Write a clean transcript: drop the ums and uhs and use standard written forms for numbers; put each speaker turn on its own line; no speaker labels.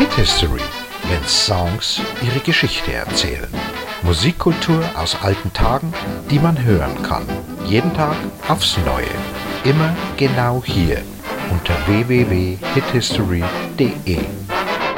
Hit History, wenn Songs ihre Geschichte erzählen. Musikkultur aus alten Tagen, die man hören kann. Jeden Tag aufs Neue. Immer genau hier unter www.hithistory.de.